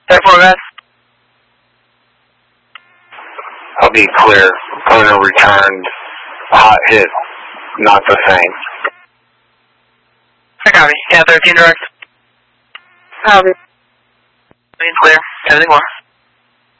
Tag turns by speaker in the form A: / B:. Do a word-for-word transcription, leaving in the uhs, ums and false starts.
A: Therefore, guys.
B: I'll be clear. Owner returned a hot hit, not the same.
A: I copy. Yeah, thirteen direct. Copy. Clear. Everything more.